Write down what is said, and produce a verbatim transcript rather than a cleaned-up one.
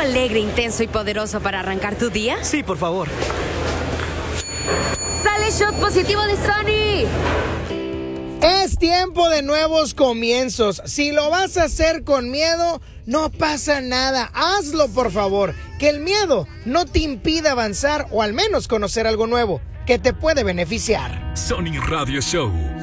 alegre, intenso y poderoso para arrancar tu día? Sí, por favor. ¡Sale shot positivo de Sunny! Es tiempo de nuevos comienzos. Si lo vas a hacer con miedo, no pasa nada. Hazlo, por favor. Que el miedo no te impida avanzar o al menos conocer algo nuevo que te puede beneficiar. Sony Radio Show.